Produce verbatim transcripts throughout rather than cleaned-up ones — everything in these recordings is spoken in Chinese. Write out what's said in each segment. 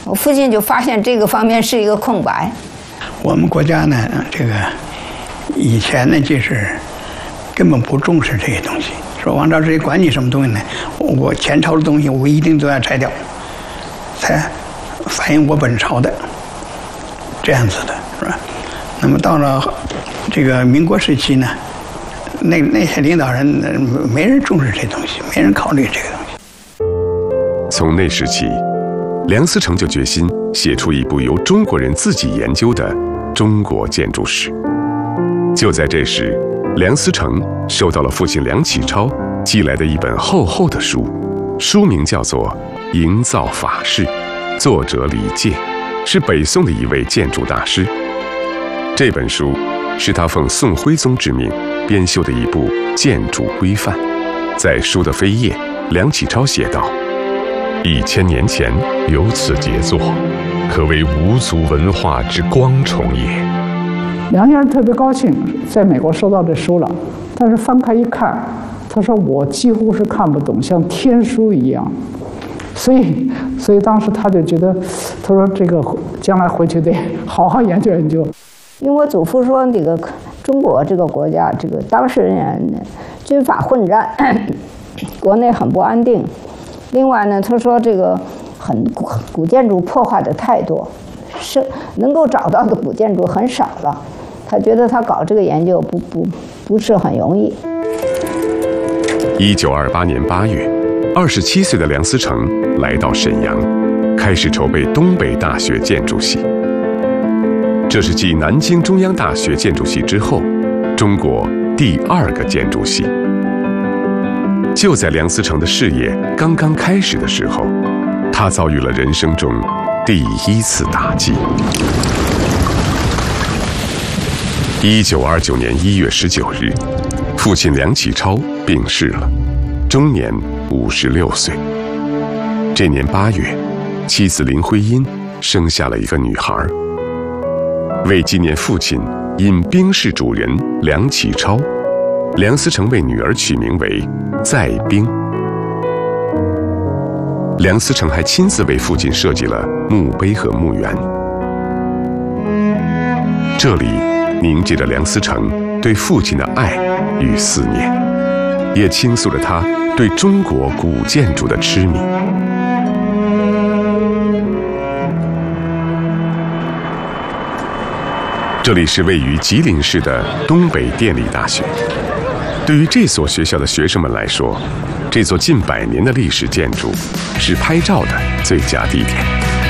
我父亲就发现这个方面是一个空白。 我们国家呢，这个以前呢就是根本不重视这些东西，说王朝之管你什么东西呢？我前朝的东西我一定都要拆掉，才反映我本朝的这样子的，是吧？那么到了这个民国时期呢，那那些领导人没人重视这东西，没人考虑这个东西。 从那时起，梁思成就决心写出一部由中国人自己研究的中国建筑史。就在这时，梁思成收到了父亲梁启超寄来的一本厚厚的书，书名叫做《营造法式》，作者李介，是北宋的一位建筑大师。这本书是他奉宋徽宗之命编修的一部建筑规范。在书的扉页，梁启超写道：一千年前有此杰作，可谓无族文化之光崇也。 梁先生特别高兴，在美国收到这书了，但是翻开一看，他说我几乎是看不懂，像天书一样。所以，所以当时他就觉得，他说这个将来回去得好好研究研究。 因为我祖父说，这个中国这个国家，这个当时人军阀混战，国内很不安定。另外呢，他说这个很古古建筑破坏的太多，是能够找到的古建筑很少了。他觉得他搞这个研究不不不是很容易。 一九二八年八月，二十七岁的梁思成来到沈阳，开始筹备东北大学建筑系。这是继南京中央大学建筑系之后，中国第二个建筑系。就在梁思成的事业刚刚开始的时候，他遭遇了人生中第一次打击。一九二九年一月十九日，父亲梁启超病逝了，终年五十六岁。这年八月，妻子林徽因生下了一个女孩。为纪念父亲因兵事主人梁启超，梁思成为女儿取名为载冰。梁思成还亲自为父亲设计了墓碑和墓园，这里凝结着梁思成对父亲的爱与思念，也倾诉着他对中国古建筑的痴迷。这里是位于吉林市的东北电力大学。对于这所学校的学生们来说，这座近百年的历史建筑是拍照的最佳地点。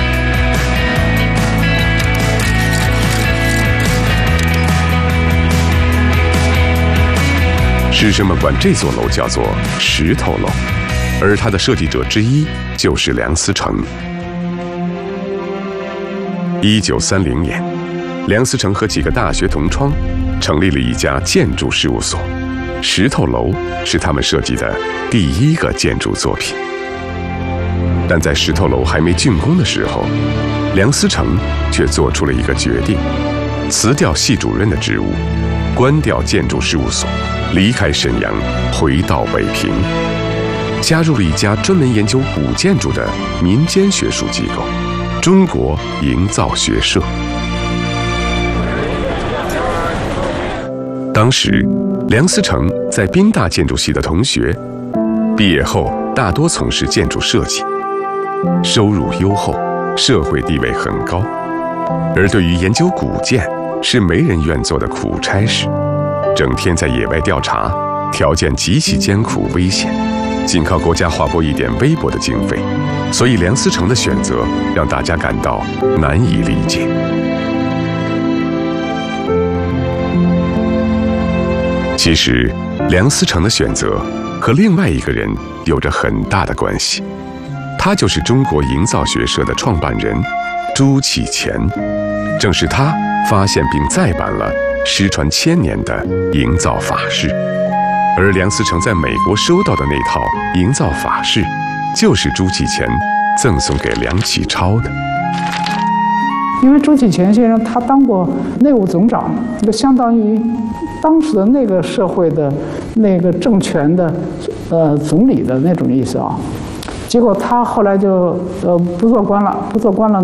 师生们管这座楼叫做石头楼，而它的设计者之一就是梁思成。一九三零年，梁思成和几个大学同窗成立了一家建筑事务所，石头楼是他们设计的第一个建筑作品。但在石头楼还没竣工的时候，梁思成却做出了一个决定，辞掉系主任的职务，关掉建筑事务所，离开沈阳，回到北平，加入了一家专门研究古建筑的民间学术机构——中国营造学社。当时，梁思成在宾大建筑系的同学，毕业后大多从事建筑设计，收入优厚，社会地位很高。而对于研究古建，是没人愿做的苦差事，整天在野外调查，条件极其艰苦危险，仅靠国家划拨一点微薄的经费，所以梁思成的选择让大家感到难以理解。其实，梁思成的选择和另外一个人有着很大的关系，他就是中国营造学社的创办人朱启潜。正是他发现并再版了失传千年的营造法式，而梁思成在美国收到的那套营造法式，就是朱启潜赠送给梁启超的。 因为朱启潜先生他当过内务总长，这个相当于当时的那个社会的那个政权的呃总理的那种意思啊。结果他后来就呃不做官了，不做官了。